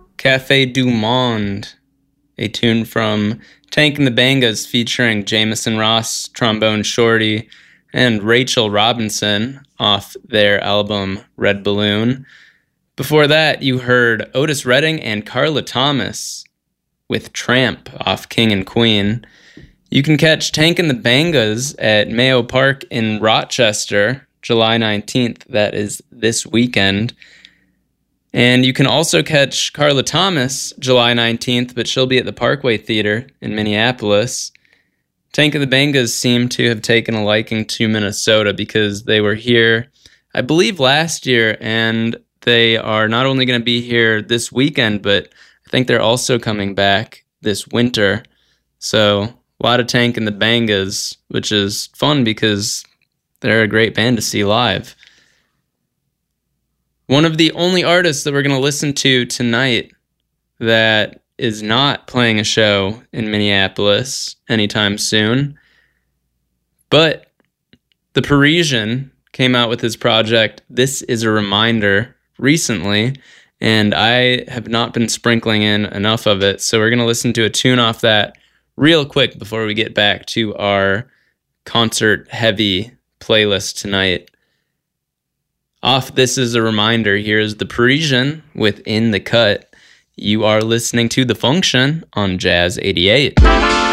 Cafe du Monde, a tune from Tank and the Bangas featuring Jameson Ross, Trombone Shorty, and Rachel Robinson off their album Red Balloon. Before that, you heard Otis Redding and Carla Thomas with Tramp off King and Queen. You can catch Tank and the Bangas at Mayo Park in Rochester, July 19th. That is this weekend. And you can also catch Carla Thomas July 19th, but she'll be at the Parkway Theater in Minneapolis. Tank and the Bangas seem to have taken a liking to Minnesota because they were here, I believe, last year, and they are not only going to be here this weekend, but I think they're also coming back this winter. So a lot of Tank and the Bangas, which is fun because they're a great band to see live. One of the only artists that we're going to listen to tonight that is not playing a show in Minneapolis anytime soon, but The Parisian came out with his project This Is a Reminder recently, and I have not been sprinkling in enough of it, so we're going to listen to a tune off that real quick before we get back to our concert-heavy playlist tonight. Off This Is a Reminder, here's The Parisian with In the Cut. You are listening to The Function on Jazz 88.